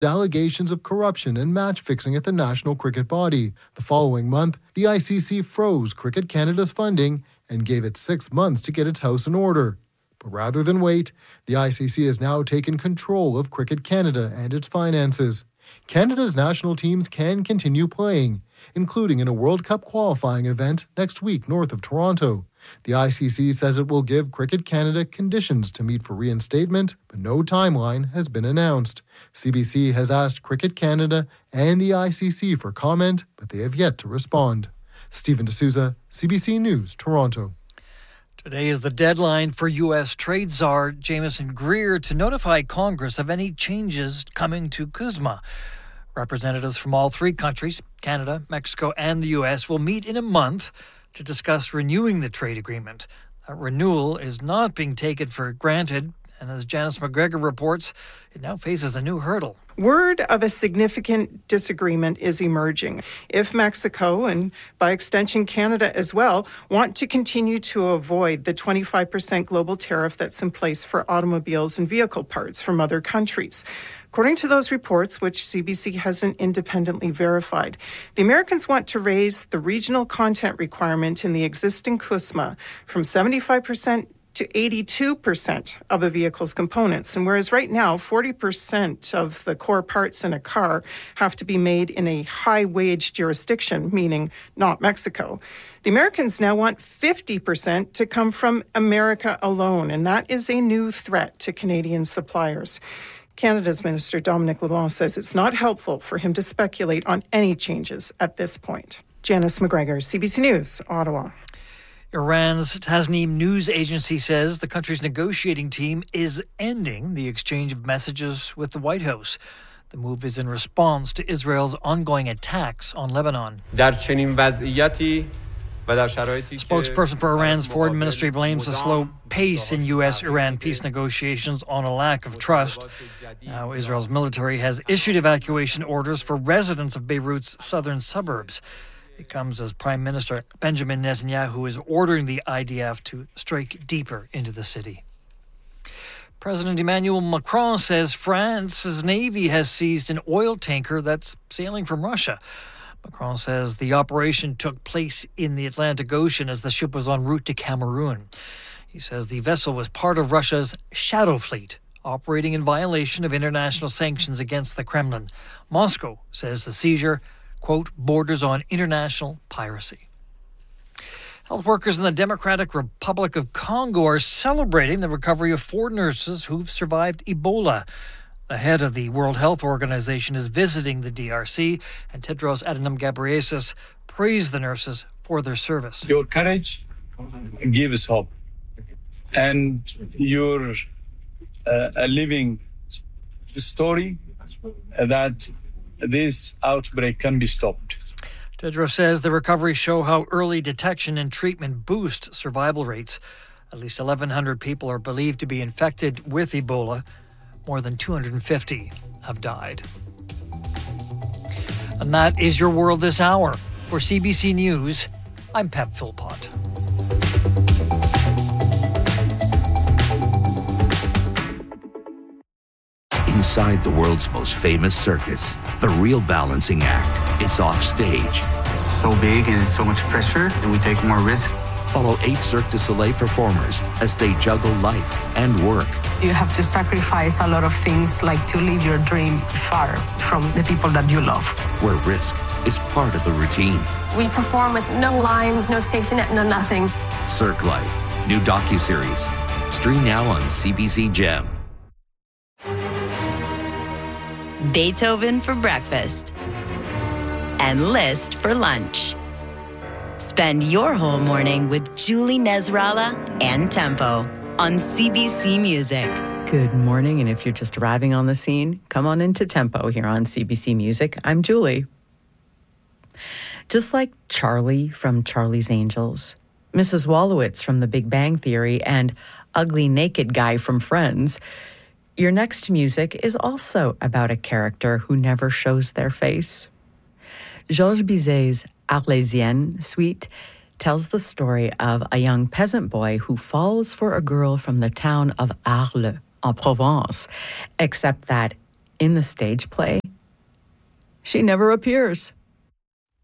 allegations of corruption and match fixing at the national cricket body. The following month, the ICC froze Cricket Canada's funding and gave it 6 months to get its house in order. But rather than wait, the ICC has now taken control of Cricket Canada and its finances. Canada's national teams can continue playing, including in a World Cup qualifying event next week north of Toronto. The ICC says it will give Cricket Canada conditions to meet for reinstatement, but no timeline has been announced. CBC has asked Cricket Canada and the ICC for comment, but they have yet to respond. Stephen D'Souza, CBC News, Toronto. Today is the deadline for U.S. Trade Czar Jameson Greer to notify Congress of any changes coming to CUSMA. Representatives from all three countries, Canada, Mexico, and the U.S., will meet in a month to discuss renewing the trade agreement. That renewal is not being taken for granted, and as Janice McGregor reports, it now faces a new hurdle. Word of a significant disagreement is emerging. If Mexico, and by extension Canada as well, want to continue to avoid the 25% global tariff that's in place for automobiles and vehicle parts from other countries. According to those reports, which CBC hasn't independently verified, the Americans want to raise the regional content requirement in the existing CUSMA from 75% to 82% of a vehicle's components. And whereas right now, 40% of the core parts in a car have to be made in a high-wage jurisdiction, meaning not Mexico, the Americans now want 50% to come from America alone. And that is a new threat to Canadian suppliers. Canada's Minister Dominic LeBlanc says it's not helpful for him to speculate on any changes at this point. Janice McGregor, CBC News, Ottawa. Iran's Tasnim news agency says the country's negotiating team is ending the exchange of messages with the White House. The move is in response to Israel's ongoing attacks on Lebanon. Spokesperson for Iran's foreign ministry blames the slow pace in U.S.-Iran peace negotiations on a lack of trust. Now, Israel's military has issued evacuation orders for residents of Beirut's southern suburbs. It comes as Prime Minister Benjamin Netanyahu is ordering the IDF to strike deeper into the city. President Emmanuel Macron says France's Navy has seized an oil tanker that's sailing from Russia. Macron says the operation took place in the Atlantic Ocean as the ship was en route to Cameroon. He says the vessel was part of Russia's shadow fleet, operating in violation of international sanctions against the Kremlin. Moscow says the seizure, quote, borders on international piracy. Health workers in the Democratic Republic of Congo are celebrating the recovery of 4 nurses who've survived Ebola. The head of the World Health Organization is visiting the DRC, and Tedros Adhanom Ghebreyesus praised the nurses for their service. Your courage gives hope, and you're a living story that this outbreak can be stopped. Tedros says the recoveries show how early detection and treatment boost survival rates. At least 1,100 people are believed to be infected with Ebola. More than 250 have died. And that is your world this hour. For CBC News, I'm Pep Philpott. Inside the world's most famous circus, the real balancing act is off stage. It's so big and it's so much pressure, and we take more risk. Follow 8 Cirque du Soleil performers as they juggle life and work. You have to sacrifice a lot of things, like to live your dream far from the people that you love. Where risk is part of the routine. We perform with no lines, no safety net, no nothing. Cirque Life, new docuseries. Stream now on CBC Gem. Beethoven for breakfast and Liszt for lunch. Spend your whole morning with Julie Nezrala and Tempo on CBC Music. Good morning, and if you're just arriving on the scene, come on into Tempo here on CBC Music. I'm Julie. Just like Charlie from Charlie's Angels, Mrs. Wolowitz from The Big Bang Theory, and Ugly Naked Guy from Friends, your next music is also about a character who never shows their face. Georges Bizet's Arlésienne suite tells the story of a young peasant boy who falls for a girl from the town of Arles, en Provence, except that in the stage play, she never appears.